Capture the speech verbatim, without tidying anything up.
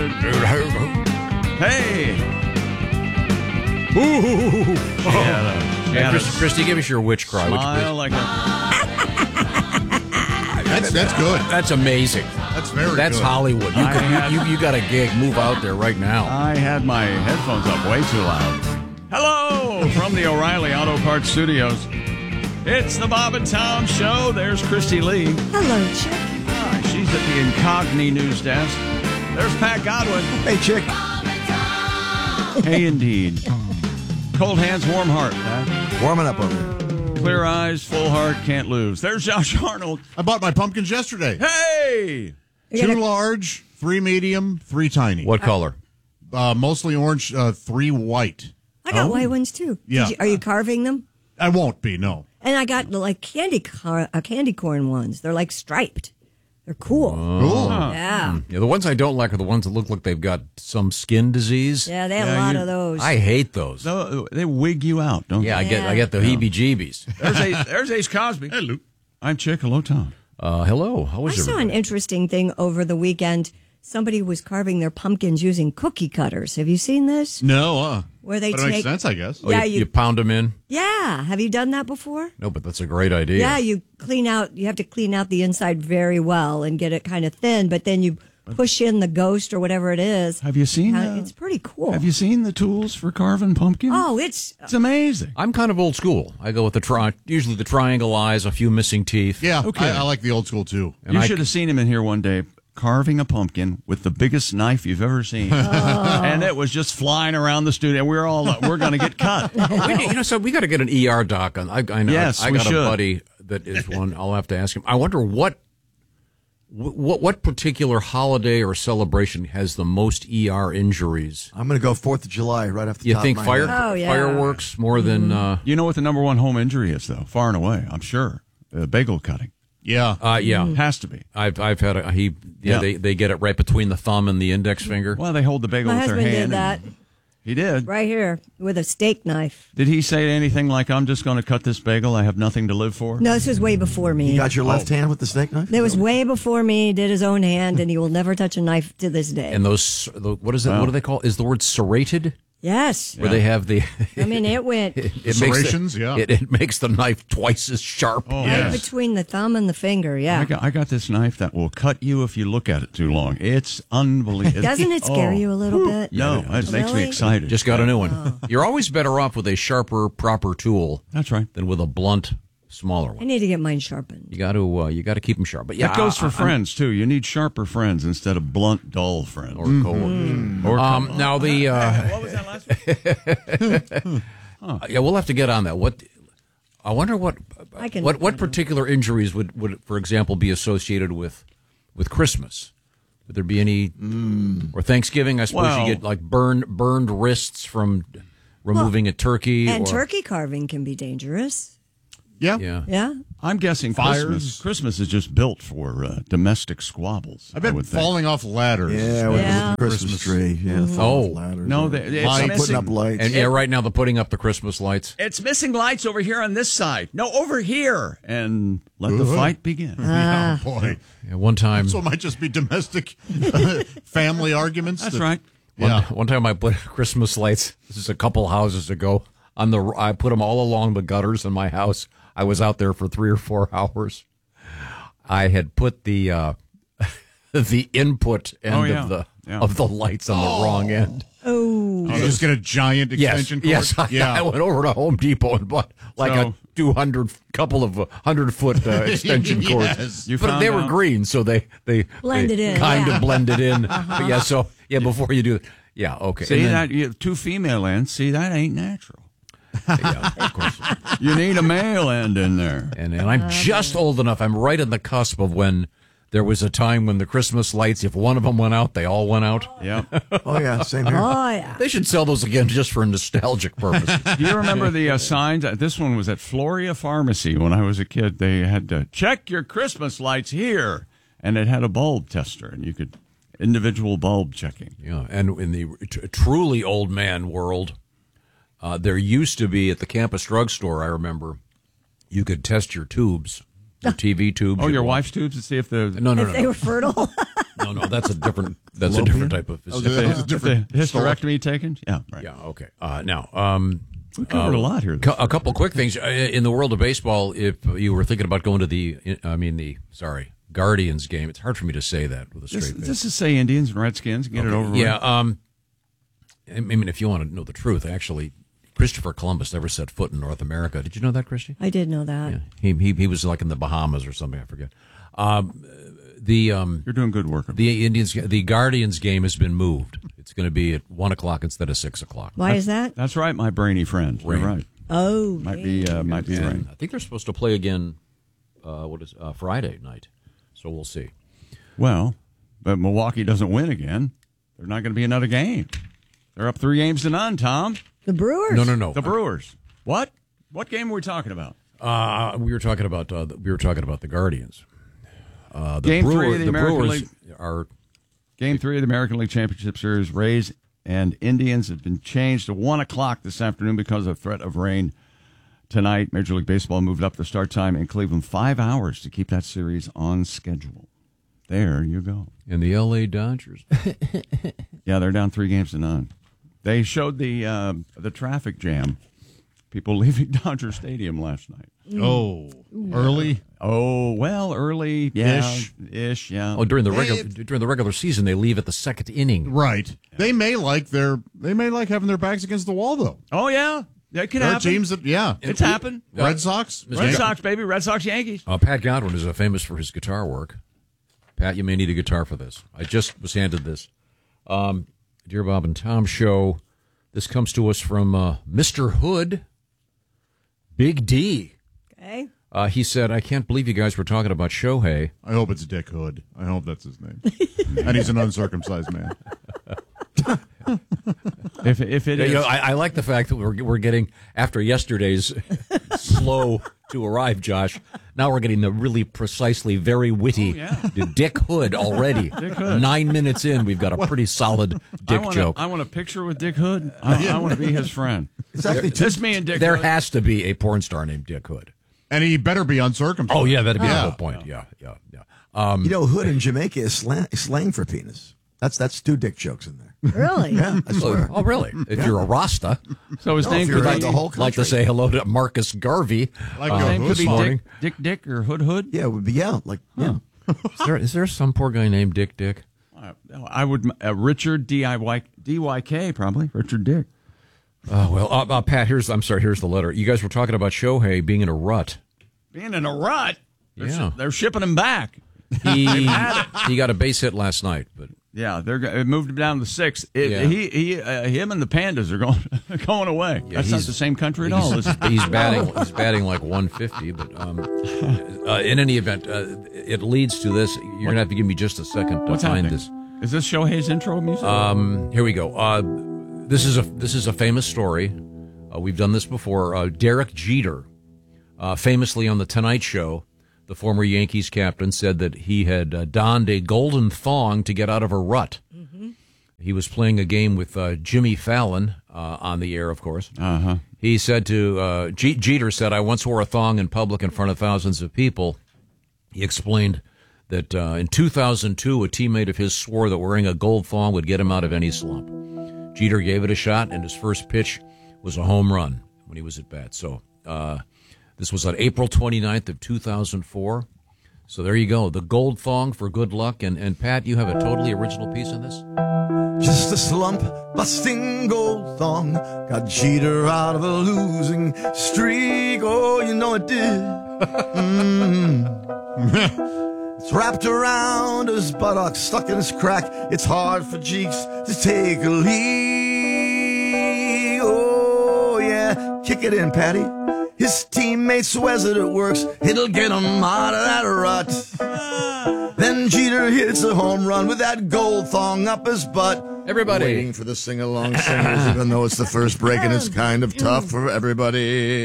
Hey. Ooh. Yeah, Hey, Chris, Christy, give us your witch cry. would you Smile please? like a... That's that's good. That's amazing. That's very That's good. Hollywood. You, I could, had- you, you, you got a gig. Move out there right now. I had my headphones up way too loud. Hello from the O'Reilly Auto Parts Studios. It's the Bob and Tom Show. There's Christy Lee. Hello, Chick. Hi, she's at the Incogni news desk. There's Pat Godwin. Hey, chick. Hey, indeed. Cold hands, warm heart, Pat. Warming up over here. Clear eyes, full heart, can't lose. There's Josh Arnold. I bought my pumpkins yesterday. Hey! You Two gonna- large, three medium, three tiny. What color? Uh, mostly orange, uh, three white. I got Oh. white ones too. Did Yeah. you- are you carving them? I won't be, no. And I got like candy car- uh, candy corn ones. They're like striped. They're cool. Cool. Yeah. Yeah, the ones I don't like are the ones that look like they've got some skin disease. Yeah, they have Yeah, a lot you- of those. I hate those. So, they wig you out, don't Yeah, I they? get I get the heebie-jeebies. There's, Ace, there's Ace Cosby. Hello. I'm Chick. Hello, Tom. Uh, hello. How I was saw an everybody? interesting thing over the weekend. Somebody was carving their pumpkins using cookie cutters. Have you seen this? No, uh. Where they but it take makes sense, I guess. Oh, Yeah, you, you- you pound them in? Yeah. Have you done that before? No, but that's a great idea. Yeah, you clean out. You have to clean out the inside very well and get it kind of thin. But then you push in the ghost or whatever it is. Have you seen Uh, uh, it's pretty cool. Have you seen the tools for carving pumpkin? Oh, it's It's amazing. I'm kind of old school. I go with the tri- usually the triangle eyes, a few missing teeth. Yeah, Okay. I, I like the old school, too. And you I- should have seen him in here one day carving a pumpkin with the biggest knife you've ever seen. And it was just flying around the studio. We're all, we're going to get cut. We need- you know, so we got to get an E R doc on. I, I know. Yes, I, I we got a should. buddy that is one. I'll have to ask him. I wonder what, what, what particular holiday or celebration has the most E R injuries? I'm going to go fourth of July right off the You top think of my fire, head. Oh, yeah. fireworks more than? Uh, You know what the number one home injury is, though? Far and away, I'm sure. Uh, bagel cutting. Yeah. uh, yeah, Has to be. I've I've had a he. Yeah, Yeah. they they get it right between the thumb and the index finger. Well, they hold the bagel my with their husband hand. did that and- He did. right here with a steak knife. Did he say anything like, I'm just going to cut this bagel, I have nothing to live for? No, this was way before me. You got your left hand with the steak knife? It was way before me. Did his own hand, and he will never touch a knife to this day. And those, the- what is it? Wow. What do they call? Is the word serrated? yes, Where they have the. I mean it went it makes Serrations, the, yeah. It, it makes the knife twice as sharp. Oh, right yes. between the thumb and the finger. Yeah, I got, I got this knife that will cut you if you look at it too long. It's unbelievable. doesn't it scare Oh. you a little bit? No, it makes me Really? excited. Just got a new one. Oh. You're always better off with a sharper, proper tool That's right. than with a blunt, smaller I one. need to get mine sharpened. You got to uh, you got to keep them sharp. But yeah, That goes I- for I- friends, too. You need sharper friends instead of blunt, dull friends. or coworkers. Or Um, now the uh, what was that last one? yeah, we'll have to get on that. What I wonder what I can- what I what don't- particular injuries would, would for example be associated with with Christmas? Would there be any or Thanksgiving? I suppose Well- you get like burned burned wrists from removing a turkey And or, turkey carving can be dangerous. Yeah. Yeah. Yeah, I'm guessing Fires. Christmas Christmas is just built for uh, domestic squabbles. I bet would think. falling off ladders. Yeah, with Yeah. the Christmas tree. Yeah, the Oh. ladders. No, yeah. they- it's Lights, missing- putting up lights. And yeah, right now they're putting up the Christmas lights. It's missing lights over here on this side. No, over here. And let the fight begin. Oh, boy. Yeah, one time, So it might just be domestic uh, family arguments. That's that- right. one, Yeah. one time I put Christmas lights. This is a couple houses ago. On the, I put them all along the gutters in my house. I was out there for three or four hours. I had put the uh, the input end Oh, yeah. of the Yeah. of the lights on the wrong end. Oh, You just get a giant Yes, extension cord. yes. I, Yeah. I went over to Home Depot and bought like So- a two hundred couple of uh, hundred foot uh, extension cords. Yes. You but found they were out? green, so they they Blended they in, kind yeah. of blended in. But yeah, so yeah, before you do it, yeah, okay. See And then- that? You have two female ends. See, that ain't natural. Yeah, of course. You need a male end in there. And, and I'm just old enough. I'm right on the cusp of when there was a time when the Christmas lights, if one of them went out, they all went out. Yeah. Oh, yeah, same here. oh yeah. They should sell those again just for nostalgic purposes. Do you remember the uh, signs? Uh, This one was at Floria Pharmacy when I was a kid. They had to check your Christmas lights here, and it had a bulb tester, and you could individual bulb checking. Yeah, and in the t- truly old man world, uh, there used to be at the campus drugstore, I remember, you could test your tubes, your T V tubes. Oh, You'd your watch- wife's tubes to see if the No, no, If no. they no. were fertile. No, No, no, that's a different. That's a different type of. Oh, that was a different The story. hysterectomy taken? Yeah, right. Yeah. Okay. Uh, now, um, We covered uh, a lot here. cou- a couple quick things Uh, in the world of baseball. If you were thinking about going to the, I mean the sorry Guardians game, it's hard for me to say that with a straight This, face. this is say Indians and Redskins. Get it over with. Yeah. Um, I mean, if you want to know the truth, actually, Christopher Columbus never set foot in North America. Did you know that, Christy? I did know that. Yeah. He he he was like in the Bahamas or something. I forget. Um, the um, You're doing good work. the Indians, the Guardians game has been moved. It's going to be at one o'clock instead of six o'clock. Why is that? That's right, my brainy friend. Rain. You're right. Oh, Might be uh, might be And rain. I think they're supposed to play again. Uh, what is uh, Friday night? So we'll see. Well, but Milwaukee doesn't win again. There's not going to be another game. They're up three games to none. Tom, the Brewers. No, no, no. the Brewers. What? What game were we talking about? Uh, we were talking about uh, the, we were talking about the Guardians. Uh, the Game three Brewer- of the American Brewers League. are Game three of the American League Championship Series, Rays and Indians have been changed to one o'clock this afternoon because of threat of rain tonight. Major League Baseball moved up the start time in Cleveland five hours to keep that series on schedule. There you go. and the L A Dodgers. Yeah, they're down three games to none. They showed the uh, the traffic jam. People leaving Dodger Stadium last night. Oh, early. Oh well, early, yeah, Ish. ish, yeah. Oh, during the regular Hey, during the regular season, they leave at the second inning. Right. They may like their. They may like having their backs against the wall, though. Oh yeah, that can There are happen. teams that, yeah, It's happened. Red Sox, Red Yeah. Sox, baby, Red Sox, Yankees. Uh, Pat Godwin is uh, famous for his guitar work. Pat, you may need a guitar for this. I just was handed this. Um, Dear Bob and Tom show. This comes to us from uh, Mister Hood, Big D. Okay. Uh, he said, I can't believe you guys were talking about Shohei. I hope it's Dick Hood. I hope that's his name. And he's an uncircumcised man. If if it You is, know, I, I like the fact that we're, we're getting, after yesterday's slow to arrive, Josh, now we're getting the really precisely very witty yeah. Dick Hood already. Hood. Nine minutes in, we've got a pretty solid I Dick want joke. A, I want a picture with Dick Hood. I, I want to be his friend. It's actually two, Just me and Dick. There Hood. has to be a porn star named Dick Hood. And he better be uncircumcised. Oh, yeah, that'd be Yeah. the whole point. Yeah, yeah, yeah. Um, you know, hood in Jamaica is slang, slang for penis. That's that's two dick jokes in there. Really? Yeah, I swear. oh, really? If you're a Rasta, So his No, name if you're could like be the whole I'd like to country. say hello to Marcus Garvey. Like uh, your name could hood be this morning. Dick, Dick Dick or Hood Hood. Yeah, it would be yeah, like yeah. Is there, is there some poor guy named Dick Dick? Uh, I would uh, Richard D I Y D Y K probably Richard Dick. Oh, well, uh, uh, Pat, here's, I'm sorry, here's the letter. You guys were talking about Shohei being in a rut. Being in a rut. They're, Yeah. shi- they're shipping him back. He he got a base hit last night, but Yeah, they're go- it moved him down to the sixth. It, Yeah. He he uh, him and the Pandas are going going away. That's not he's- the same country at all. he's, This is- he's batting he's batting like one fifty. But um, uh, in any event, uh, it leads to this. You're gonna have to give me just a second to What's find happening? this. Is this Shohei's intro music? Um, here we go. Uh, this is a this is a famous story. Uh, we've done this before. Uh, Derek Jeter, uh, famously on the Tonight Show, the former Yankees captain, said that he had uh, donned a golden thong to get out of a rut. Mm-hmm. He was playing a game with uh, Jimmy Fallon uh, on the air, of course. Uh-huh. He said to uh, G- Jeter said, "I once wore a thong in public in front of thousands of people." He explained that uh, in two thousand two, a teammate of his swore that wearing a gold thong would get him out of any slump. Jeter gave it a shot, and his first pitch was a home run when he was at bat. So uh, this was on April twenty-ninth of two thousand four. So there you go, the gold thong for good luck. And, and Pat, you have a totally original piece in this? Just a slump busting gold thong got Jeter out of a losing streak. Oh, you know it did. Mm. It's wrapped around his buttocks, stuck in his crack. It's hard for Jeeks to take a leak. Oh, yeah, kick it in, Patty. His teammate swears that it works. It'll get him out of that rut. Then Jeter hits a home run with that gold thong up his butt. Everybody. Waiting for the sing-along singers, even though it's the first break and it's kind of tough for everybody.